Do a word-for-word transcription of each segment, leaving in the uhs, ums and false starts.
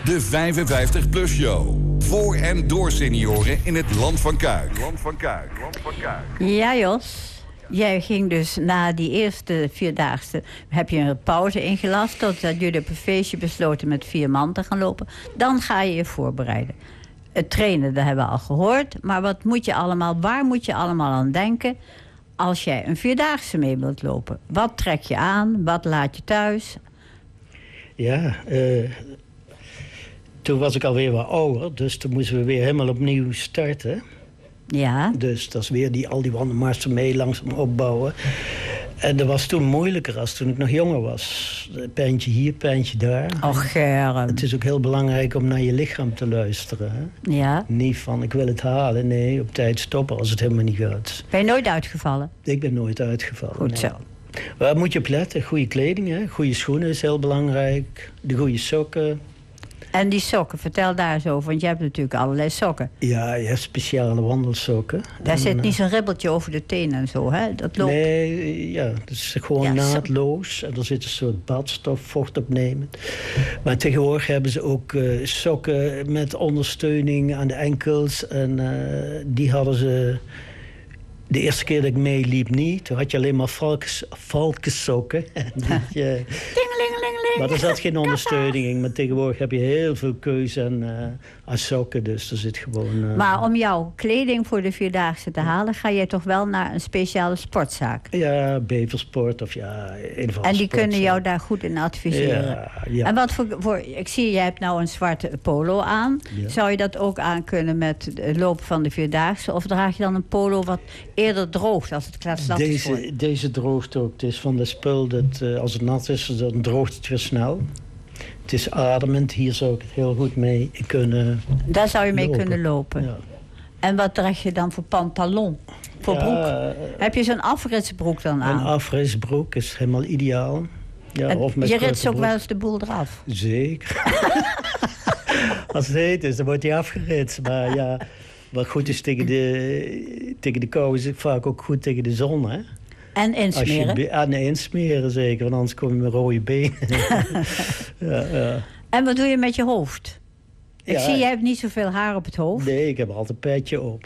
De vijfenvijftig plus show. Voor en door senioren in het Land van Kuik. Land van Kuik, Land van Kuik. Ja, Jos. Jij ging dus na die eerste vierdaagse... heb je een pauze ingelast... totdat jullie op een feestje besloten met vier man te gaan lopen. Dan ga je je voorbereiden. Het trainen, dat hebben we al gehoord. Maar wat moet je allemaal, waar moet je allemaal aan denken... als jij een vierdaagse mee wilt lopen? Wat trek je aan? Wat laat je thuis? Ja, uh, toen was ik alweer wat ouder. Dus toen moesten we weer helemaal opnieuw starten. Ja. Dus dat is weer die, al die wandelmarsen mee langzaam opbouwen. En dat was toen moeilijker als toen ik nog jonger was. Pijntje hier, pijntje daar. Och, Germ. Het is ook heel belangrijk om naar je lichaam te luisteren. Hè? Ja. Niet van, ik wil het halen. Nee, op tijd stoppen als het helemaal niet gaat. Ben je nooit uitgevallen? Ik ben nooit uitgevallen. Goed nee. zo. Waar moet je op letten? Goede kleding, hè? Goede schoenen is heel belangrijk. De goede sokken. En die sokken, vertel daar eens over. Want je hebt natuurlijk allerlei sokken. Ja, je hebt speciale wandelsokken. Daar en, zit niet zo'n ribbeltje over de tenen en zo, hè? Dat loopt. Nee, ja, het is gewoon Ja, naadloos. En er zit een soort badstof, vochtopnemend. Maar tegenwoordig hebben ze ook uh, sokken met ondersteuning aan de enkels. En uh, die hadden ze... De eerste keer dat ik meeliep niet. Toen had je alleen maar valkes, valkensokken. Die, uh, maar er zat geen ondersteuning in. Maar tegenwoordig heb je heel veel keuze aan, uh, aan sokken. Dus er zit gewoon... Uh... Maar om jouw kleding voor de Vierdaagse te halen... ga je toch wel naar een speciale sportzaak? Ja, Beversport of ja, een van de En die sportzaak. kunnen jou daar goed in adviseren? Ja, ja. En wat voor, voor... Ik zie, jij hebt nou een zwarte polo aan. Ja. Zou je dat ook aan kunnen met het lopen van de Vierdaagse? Of draag je dan een polo wat eerder droogt als het klaatsnat is? Deze, deze droogt ook. Het is van de spul dat uh, als het nat is, dan droogt het weer snel. Het is ademend. Hier zou ik het heel goed mee kunnen Daar zou je mee lopen. kunnen lopen. Ja. En wat draag je dan voor pantalon? Voor Ja, broek? uh, Heb je zo'n afritsbroek dan aan? Een afrisbroek is helemaal ideaal. Ja, En of met je korte ritst ook broek. wel eens de boel eraf? Zeker. Als het heet is, dan wordt hij afgeritst. Maar ja, wat goed is tegen de, tegen de kou is het vaak ook goed tegen de zon, hè? En insmeren? Als je, ah, nee, insmeren zeker, want anders kom je met rode benen. ja, ja. En wat doe je met je hoofd? Ik Ja, zie, jij hebt niet zoveel haar op het hoofd. Nee, ik heb altijd een petje op.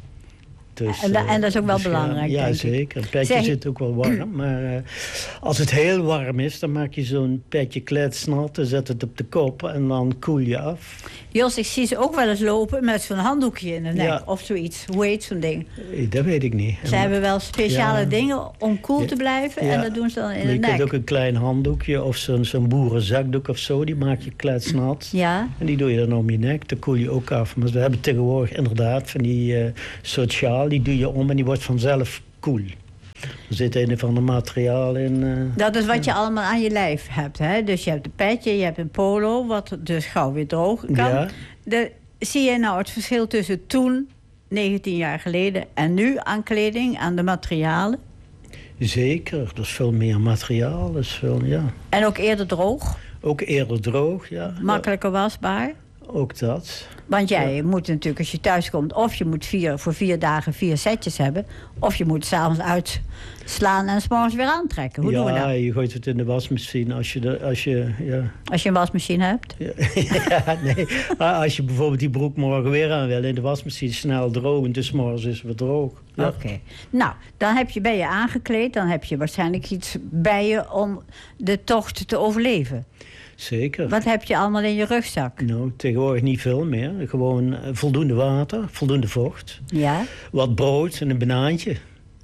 Dus, En da- en dat is ook wel dus ja, belangrijk, Ja, denk ik. zeker. Een petje Zeg- zit ook wel warm. Maar uh, als het heel warm is, dan maak je zo'n petje kletsnat. Dan zet het op de kop en dan koel je af. Jos, ik zie ze ook wel eens lopen met zo'n handdoekje in de nek. Ja. Of zoiets. Hoe heet zo'n ding? Eh, Dat weet ik niet. Ze hebben wel speciale Ja. dingen om koel Ja. te blijven. Ja. En dat doen ze dan in Maar de je kunt nek. ook een klein handdoekje of zo'n zo'n boerenzakdoek of zo. Die maak je kletsnat. Ja. En die doe je dan om je nek. Dan koel je ook af. Maar we hebben tegenwoordig inderdaad van die uh, soort sjaal. Die doe je om en die wordt vanzelf koel. Er zit een of ander materiaal in. Uh, Dat is wat je allemaal aan je lijf hebt. Hè? Dus je hebt een petje, je hebt een polo, wat dus gauw weer droog kan. Ja. De, zie je nou het verschil tussen toen, negentien jaar geleden... en nu aan kleding, aan de materialen? Zeker. Er is veel meer materiaal. Er is veel, ja. En ook eerder droog? Ook eerder droog, ja. Makkelijker wasbaar? Ja, ook dat. Want jij moet natuurlijk, als je thuis komt... of je moet vier, voor vier dagen vier setjes hebben... of je moet s'avonds uitslaan en 's morgens weer aantrekken. Hoe ja, doen we dat? je gooit het in de wasmachine als je... De, als je ja. Als je een wasmachine hebt? Ja, ja, nee. Maar als je bijvoorbeeld die broek morgen weer aan wil... in de wasmachine snel droog en dus morgens is het weer droog. Ja. Oké. Okay. Nou, dan heb je, ben je aangekleed. Dan heb je waarschijnlijk iets bij je om de tocht te overleven. Zeker. Wat heb je allemaal in je rugzak? Nou, tegenwoordig niet veel meer. Gewoon uh, voldoende water, voldoende vocht. Ja. Wat brood en een banaantje.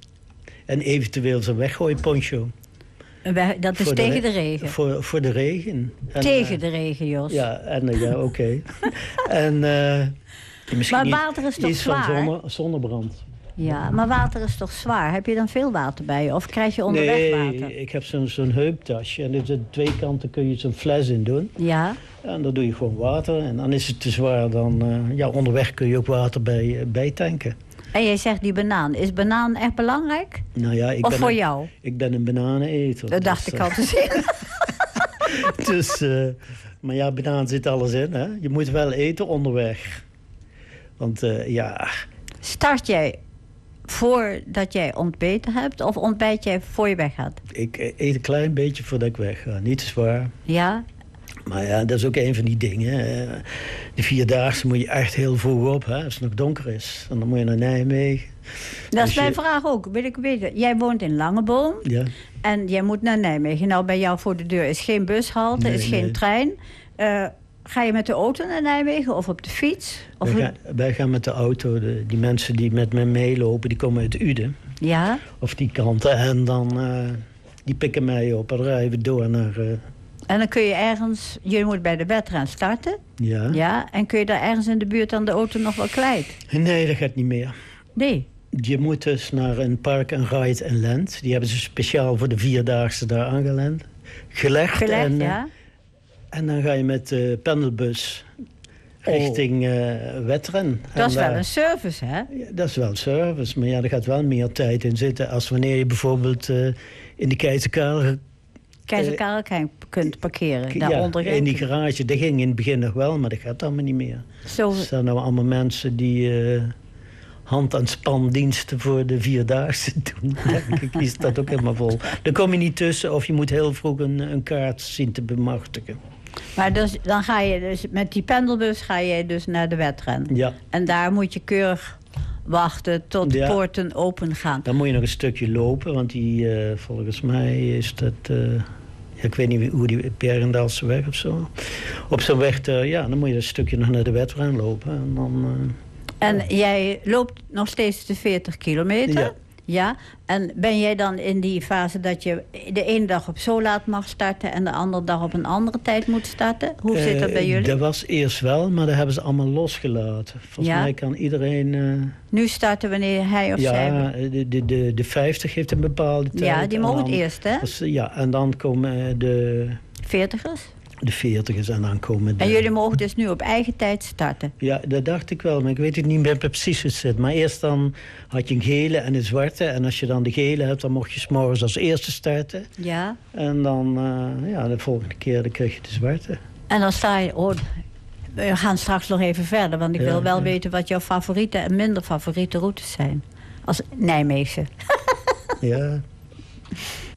En eventueel zo'n weggooiponcho. Dat is voor tegen de, de regen? Voor, voor de regen. En, tegen uh, de regen, Jos? Ja, en, uh, ja oké. Okay. en uh, misschien maar water is toch iets zwaar? van zonne, zonnebrand. Ja, maar water is toch zwaar? Heb je dan veel water bij je? Of krijg je onderweg nee, water? Nee, ik heb zo'n zo'n heuptasje. En er aan twee kanten kun je zo'n fles in doen. Ja. En dan doe je gewoon water. En dan is het te zwaar. Dan, uh, ja, onderweg kun je ook water bij, uh, bij tanken. En jij zegt die banaan. Is banaan echt belangrijk? Nou ja, ik of ben voor een, jou? Ik ben een bananeneter. Dat dacht dus, ik al te zien. dus, uh, maar ja, banaan zit alles in. Hè? Je moet wel eten onderweg. Want uh, ja... Start jij voordat jij ontbeten hebt? Of ontbijt jij voor je weggaat? Ik eet een klein beetje voordat ik wegga. Niet te zwaar. Ja. Maar ja, dat is ook een van die dingen. De Vierdaagse moet je echt heel vroeg op, hè, als het nog donker is. En dan moet je naar Nijmegen. Dat is dus mijn je... vraag ook, wil ik weten. Jij woont in Langeboom ja. en jij moet naar Nijmegen. Nou, bij jou voor de deur is geen bushalte, nee, is geen nee. trein. Uh, ga je met de auto naar Nijmegen of op de fiets? Of wij, gaan, wij gaan met de auto. De, die mensen die met me meelopen, die komen uit Uden. Ja. Of die kanten. En dan uh, die pikken mij op en dan rijden we door naar... Uh... En dan kun je ergens... Je moet bij de wedren starten. Ja. Ja. En kun je daar ergens in de buurt dan de auto nog wel kwijt? Nee, dat gaat niet meer. Nee. Je moet dus naar een park en ride in Lent. Die hebben ze speciaal voor de Vierdaagse daar aangelegd. Gelegd. Gelegd, en, ja. En dan ga je met de pendelbus richting uh, Wetteren. Dat is en, wel uh, een service, hè? Ja, dat is wel service. Maar ja, er gaat wel meer tijd in zitten... als wanneer je bijvoorbeeld uh, in de Keizerkade... Keizerkade uh, kunt parkeren. Daaronder ja, in die garage. Dat ging in het begin nog wel, maar dat gaat allemaal niet meer. Zo... Er staan nou allemaal mensen die... Uh, hand- en spandiensten voor de Vierdaagse doen. Denk ik, die staat ook helemaal vol. Daar kom je niet tussen of je moet heel vroeg een, een kaart zien te bemachtigen. Maar dus, dan ga je dus met die pendelbus ga je dus naar de wedren. Ja. En daar moet je keurig wachten tot de ja. poorten open gaan. Dan moet je nog een stukje lopen, want die, uh, volgens mij is dat... Uh, ja, ik weet niet hoe die Bergendaalse weg of zo. Op zo'n weg, uh, ja, dan moet je een stukje nog naar de wedren lopen. En dan... Uh, En ja. jij loopt nog steeds de veertig kilometer. Ja. Ja. En ben jij dan in die fase dat je de ene dag op zo laat mag starten... en de andere dag op een andere tijd moet starten? Hoe uh, zit dat bij jullie? Dat was eerst wel, maar dat hebben ze allemaal losgelaten. Volgens ja. mij kan iedereen... Uh, nu starten wanneer hij of ja, zij... Ja, de, de, de, de vijftig heeft een bepaalde tijd. Ja, die mogen het eerst, hè? Was, ja, en dan komen de... veertigers? De veertigers en dan komen de... En jullie mogen dus nu op eigen tijd starten? Ja, dat dacht ik wel, maar ik weet het niet meer precies hoe het zit. Maar eerst dan had je een gele en een zwarte. En als je dan de gele hebt, dan mocht je 's morgens als eerste starten. Ja. En dan, uh, ja, de volgende keer dan kreeg je de zwarte. En dan sta je... Oh, we gaan straks nog even verder, want ik ja, wil wel ja. weten wat jouw favoriete en minder favoriete routes zijn. Als Nijmeegse. Ja.